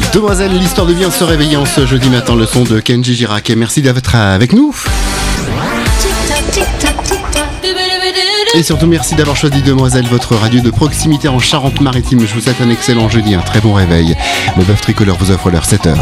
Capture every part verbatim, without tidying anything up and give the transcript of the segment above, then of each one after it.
Demoiselle, l'histoire de bien se réveiller en ce jeudi matin, le son de Kenji Girac. Et merci d'être avec nous. Et surtout merci d'avoir choisi Demoiselle, votre radio de proximité en Charente-Maritime. Je vous souhaite un excellent jeudi, un très bon réveil. Le bœuf tricolore vous offre l'heure sept heures.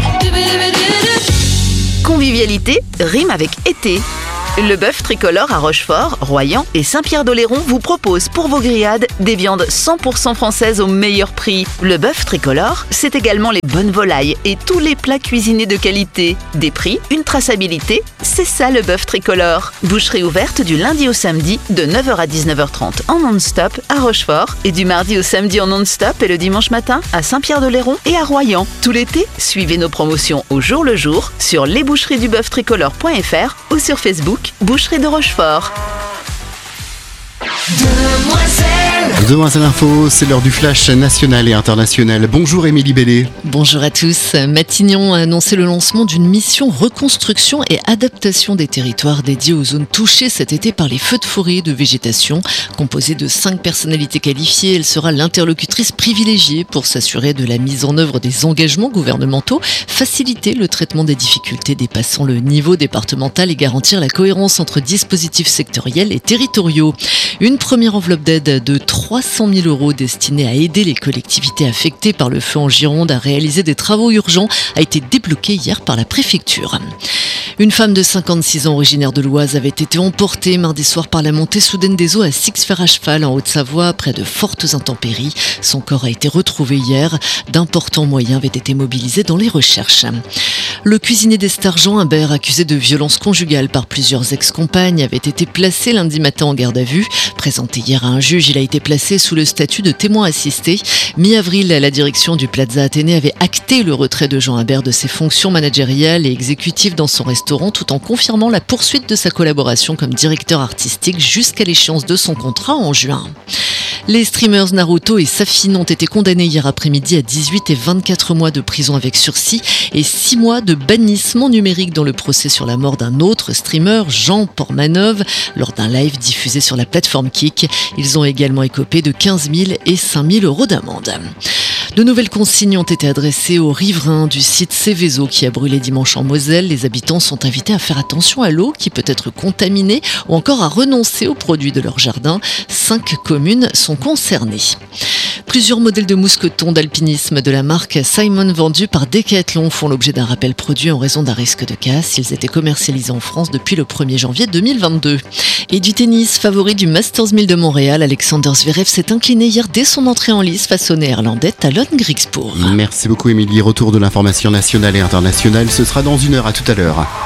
Convivialité rime avec été. Le bœuf tricolore à Rochefort, Royan et Saint-Pierre-d'Oléron vous propose pour vos grillades des viandes cent pour cent françaises au meilleur prix. Le bœuf tricolore, c'est également les bonnes volailles et tous les plats cuisinés de qualité. Des prix, une traçabilité, c'est ça le bœuf tricolore. Boucherie ouverte du lundi au samedi de neuf heures à dix-neuf heures trente en non-stop à Rochefort et du mardi au samedi en non-stop et le dimanche matin à Saint-Pierre-d'Oléron et à Royan. Tout l'été, suivez nos promotions au jour le jour sur lesboucheries du bœuf tricolore point f r ou sur Facebook Boucherie de Rochefort. Demoiselle Demoiselle Info, c'est l'heure du flash national et international. Bonjour Émilie Bellé. Bonjour à tous. Matignon a annoncé le lancement d'une mission reconstruction et adaptation des territoires dédiés aux zones touchées cet été par les feux de forêt et de végétation. Composée de cinq personnalités qualifiées, elle sera l'interlocutrice privilégiée pour s'assurer de la mise en œuvre des engagements gouvernementaux, faciliter le traitement des difficultés dépassant le niveau départemental et garantir la cohérence entre dispositifs sectoriels et territoriaux. Une première enveloppe d'aide de trois cent mille euros destinée à aider les collectivités affectées par le feu en Gironde à réaliser des travaux urgents a été débloquée hier par la préfecture. Une femme de cinquante-six ans originaire de l'Oise avait été emportée mardi soir par la montée soudaine des eaux à Six-Fers à cheval en Haute-Savoie après de fortes intempéries. Son corps a été retrouvé hier. D'importants moyens avaient été mobilisés dans les recherches. Le cuisinier d'Estard Jean Humbert, accusé de violence conjugale par plusieurs ex-compagnes, avait été placé lundi matin en garde à vue. Présenté hier à un juge, il a été placé sous le statut de témoin assisté. Mi-avril, la direction du Plaza Athénée avait acté le retrait de Jean Humbert de ses fonctions managériales et exécutives dans son restaurant, tout en confirmant la poursuite de sa collaboration comme directeur artistique jusqu'à l'échéance de son contrat en juin. Les streamers Naruto et Safin ont été condamnés hier après-midi à dix-huit et vingt-quatre mois de prison avec sursis et six mois de bannissement numérique dans le procès sur la mort d'un autre streamer, Jean Portmanov, lors d'un live diffusé sur la plateforme Kik. Ils ont également écopé de quinze mille et cinq mille euros d'amende. De nouvelles consignes ont été adressées aux riverains du site Céveso qui a brûlé dimanche en Moselle. Les habitants sont invités à faire attention à l'eau qui peut être contaminée ou encore à renoncer aux produits de leur jardin. Cinq communes sont concernées. Plusieurs modèles de mousquetons d'alpinisme de la marque Simon vendus par Decathlon font l'objet d'un rappel produit en raison d'un risque de casse. Ils étaient commercialisés en France depuis le premier janvier deux mille vingt-deux. Et du tennis, favori du Masters mille de Montréal, Alexander Zverev s'est incliné hier dès son entrée en lice face au Néerlandais Talon Griekspoor. Merci beaucoup Émilie. Retour de l'information nationale et internationale, ce sera dans une heure. À tout à l'heure.